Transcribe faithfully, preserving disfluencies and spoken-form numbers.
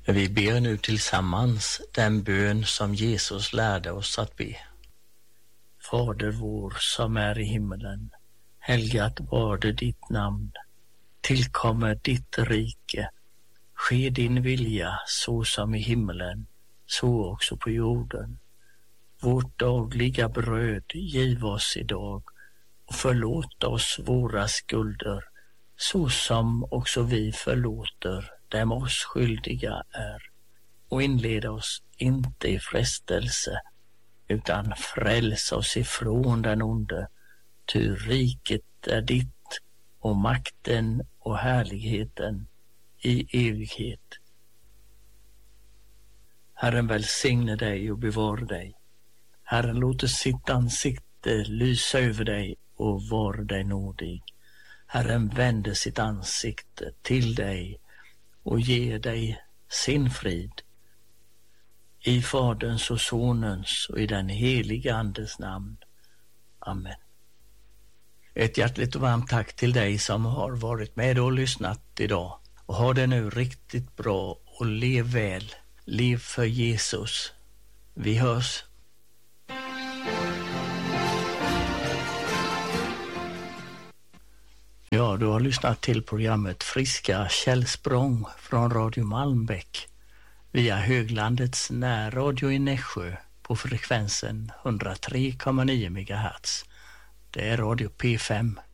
Vi ber nu tillsammans den bön som Jesus lärde oss att be. Fader vår som är i himmelen, helgat varde ditt namn. Tillkommer ditt rike. Ske din vilja så som i himmelen, så också på jorden. Vårt dagliga bröd giv oss idag och förlåt oss våra skulder, så som också vi förlåter dem oss skyldiga är. Och inleda oss inte i frestelse, utan fräls oss ifrån den onde. Ty riket är ditt och makten och härligheten i evighet. Herren välsigne dig och bevara dig. Herren låter sitt ansikte lysa över dig och vara dig nådig. Herren vänder sitt ansikte till dig och ger dig sin frid. I Faderns och Sonens och i den heliga Andes namn. Amen. Ett hjärtligt och varmt tack till dig som har varit med och lyssnat idag. Och ha det nu riktigt bra och lev väl. Lev för Jesus. Vi hörs. Ja, du har lyssnat till programmet Friska källsprång från Radio Malmbäck via Höglandets närradio i Nässjö på frekvensen hundra tre komma nio megahertz. Det är Radio P fem.